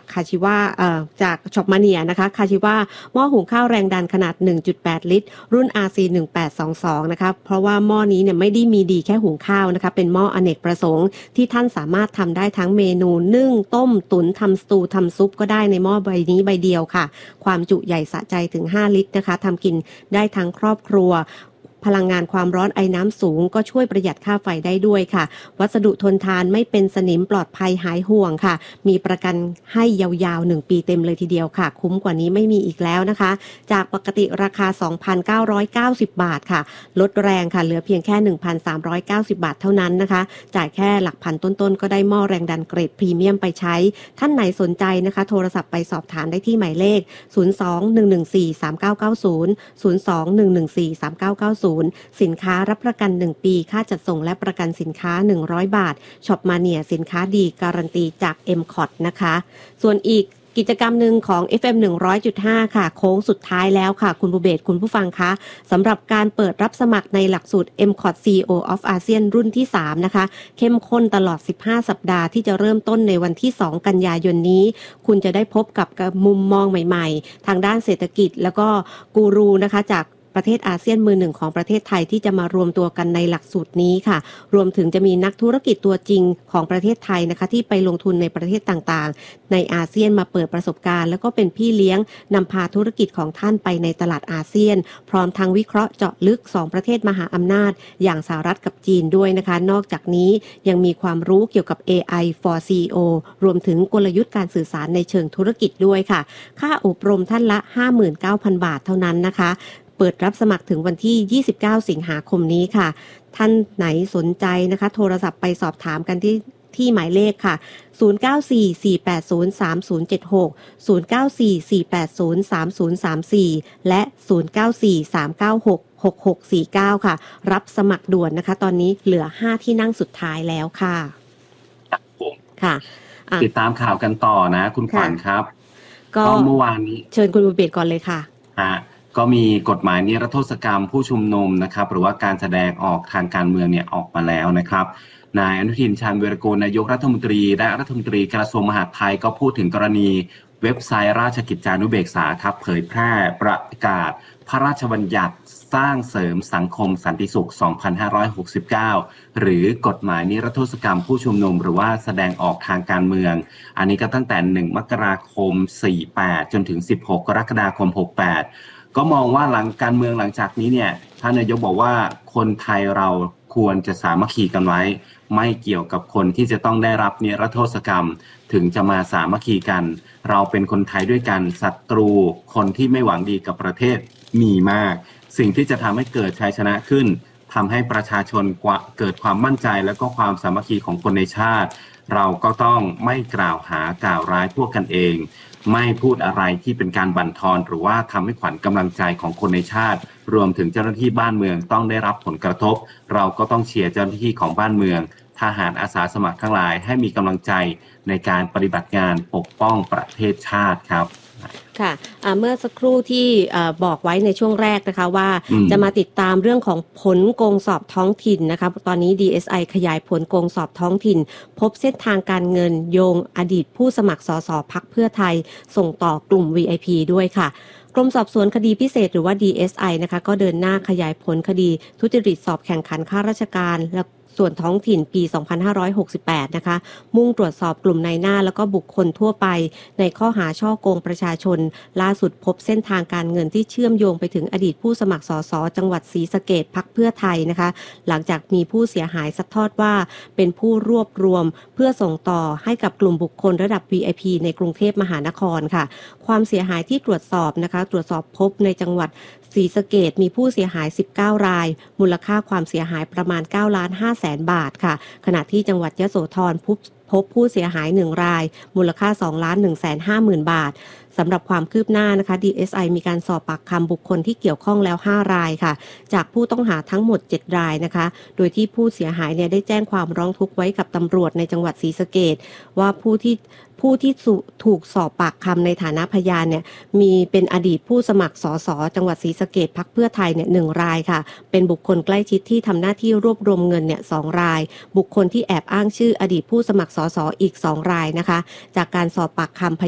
คาชิวะจากช็อปมาเนียนะคะคาชิวะหม้อหุงข้าวแรงดันขนาด 1.8 ลิตรรุ่น RC1822 นะคะเพราะว่าหม้อนี้เนี่ยไม่ได้มีดีแค่หุงข้าวนะคะเป็นหม้ออเนกประสงค์ที่ท่านสามารถทำได้ทั้งเมนูนึ่งต้มตุ๋นทำสตูทำซุปก็ได้ในหม้อใบนี้ใบเดียวค่ะความจุใหญ่สะใจถึง5ลิตรนะคะทำกินได้ทั้งครอบครัวพลังงานความร้อนไอน้ำสูงก็ช่วยประหยัดค่าไฟได้ด้วยค่ะวัสดุทนทานไม่เป็นสนิมปลอดภัยหายห่วงค่ะมีประกันให้ยาวๆ1ปีเต็มเลยทีเดียวค่ะคุ้มกว่านี้ไม่มีอีกแล้วนะคะจากปกติราคา 2,990 บาทค่ะลดแรงค่ะเหลือเพียงแค่ 1,390 บาทเท่านั้นนะคะจ่ายแค่หลักพันต้นๆก็ได้หม้อแรงดันเกรดพรีเมียมไปใช้ท่านไหนสนใจนะคะโทรศัพท์ไปสอบถามได้ที่หมายเลข 02-114-3990 02-114-3990 สินค้ารับประกัน 1 ปีค่าจัดส่งและประกันสินค้า100 บาทช็อปมาเนียสินค้าดีการันตีจาก MCOT นะคะส่วนอีกกิจกรรมหนึ่งของ FM 100.5 ค่ะโค้งสุดท้ายแล้วค่ะคุณผู้เบสคุณผู้ฟังคะสำหรับการเปิดรับสมัครในหลักสูตร MCOT CEO of ASEAN รุ่นที่ 3 นะคะเข้มข้นตลอด 15 สัปดาห์ที่จะเริ่มต้นในวันที่ 2 กันยายนนี้คุณจะได้พบกับมุมมองใหม่ๆทางด้านเศรษฐกิจแล้วก็กูรูนะคะจากประเทศอาเซียนมือหนึ่งของประเทศไทยที่จะมารวมตัวกันในหลักสูตรนี้ค่ะรวมถึงจะมีนักธุรกิจตัวจริงของประเทศไทยนะคะที่ไปลงทุนในประเทศต่างๆในอาเซียนมาเปิดประสบการณ์แล้วก็เป็นพี่เลี้ยงนำพาธุรกิจของท่านไปในตลาดอาเซียนพร้อมทั้งวิเคราะห์เจาะลึก2ประเทศมหาอำนาจอย่างสหรัฐกับจีนด้วยนะคะนอกจากนี้ยังมีความรู้เกี่ยวกับ AI for CEO รวมถึงกลยุทธ์การสื่อสารในเชิงธุรกิจด้วยค่ะค่าอบรมท่านละ 59,000 บาทเท่านั้นนะคะเปิดรับสมัครถึงวันที่ 29 สิงหาคมนี้ค่ะท่านไหนสนใจนะคะโทรศัพท์ไปสอบถามกันที่หมายเลขค่ะ 0944803076 0944803034 และ 0943966649 ค่ะรับสมัครด่วนนะคะตอนนี้เหลือ 5 ที่นั่งสุดท้ายแล้วค่ะค่ะติดตามข่าวกันต่อนะคุณขวัญครับก็เมื่อวานนี้เชิญคุณบุญเบศก่อนเลยค่ะก็มีกฎหมายนิรโทษกรรมผู้ชุมนุมนะครับหรือว่าการแสดงออกทางการเมืองเนี่ยออกมาแล้วนะครับนายอนุทินชาญวีรกูลนายกรัฐมนตรีและรัฐมนตรีกระทรวงมหาดไทยก็พูดถึงกรณีเว็บไซต์ราชกิจจานุเบกษาครับเผยแพร่ประกาศพระราชบัญญัติสร้างเสริมสังคมสันติสุข 2569 หรือกฎหมายนิรโทษกรรมผู้ชุมนุมหรือว่าแสดงออกทางการเมืองอันนี้ก็ตั้งแต่ 1 มกราคม 48 จนถึง 16 กรกฎาคม 68ก็มองว่าหลังการเมืองหลังจากนี้เนี่ยท่านนายกบอกว่าคนไทยเราควรจะสามัคคีกันไว้ไม่เกี่ยวกับคนที่จะต้องได้รับนิรโทษกรรมถึงจะมาสามัคคีกันเราเป็นคนไทยด้วยกันศัตรูคนที่ไม่หวังดีกับประเทศมีมากสิ่งที่จะทำให้เกิดชัยชนะขึ้นทำให้ประชาชนเกิดความมั่นใจและก็ความสามัคคีของคนในชาติเราก็ต้องไม่กล่าวหากล่าวร้ายพวกกันเองไม่พูดอะไรที่เป็นการบั่นทอนหรือว่าทำให้ขวัญกำลังใจของคนในชาติรวมถึงเจ้าหน้าที่บ้านเมืองต้องได้รับผลกระทบเราก็ต้องเชียร์เจ้าหน้าที่ของบ้านเมืองทหารอาสาสมัครทั้งหลายให้มีกำลังใจในการปฏิบัติงานปกป้องประเทศชาติครับค่ะเมื่อสักครู่ที่บอกไว้ในช่วงแรกนะคะว่าจะมาติดตามเรื่องของผลโกงสอบท้องถิ่นนะคะตอนนี้ DSI ขยายผลโกงสอบท้องถิ่นพบเส้นทางการเงินโยงอดีตผู้สมัครสสพรรคเพื่อไทยส่งต่อกลุ่ม VIP ด้วยค่ะกรมสอบสวนคดีพิเศษหรือว่า DSI นะคะก็เดินหน้าขยายผลคดีทุจริตสอบแข่งขันข้าราชการและส่วนท้องถิ่นปี 2568 นะคะมุ่งตรวจสอบกลุ่มนายหน้าแล้วก็บุคคลทั่วไปในข้อหาฉ้อโกงประชาชนล่าสุดพบเส้นทางการเงินที่เชื่อมโยงไปถึงอดีตผู้สมัครสสจังหวัดศรีสะเกษพรรคเพื่อไทยนะคะหลังจากมีผู้เสียหายซัดทอดว่าเป็นผู้รวบรวมเพื่อส่งต่อให้กับกลุ่มบุคคลระดับ VIP ในกรุงเทพมหานครค่ะความเสียหายที่ตรวจสอบนะคะตรวจสอบพบในจังหวัดศรีสะเกษมีผู้เสียหาย19รายมูลค่าความเสียหายประมาณ 9,500,000 บาทค่ะขณะที่จังหวัดยโสธรพบผู้เสียหาย1รายมูลค่า 2,150,000 บาทสำหรับความคืบหน้านะคะ DSI มีการสอบปากคำบุคคลที่เกี่ยวข้องแล้ว5รายค่ะจากผู้ต้องหาทั้งหมด7รายนะคะโดยที่ผู้เสียหายเนี่ยได้แจ้งความร้องทุกข์ไว้กับตำรวจในจังหวัดศรีสะเกษว่าผู้ที่ถูกสอบปากคำในฐานะพยานเนี่ยมีเป็นอดีตผู้สมัครสสจังหวัดศรีสะเกษพรรคเพื่อไทยเนี่ย1รายค่ะเป็นบุคคลใกล้ชิดที่ทำหน้าที่รวบรวมเงินเนี่ย2รายบุคคลที่แอบอ้างชื่ออดีตผู้สมัครสสอีก2รายนะคะจากการสอบปากคำ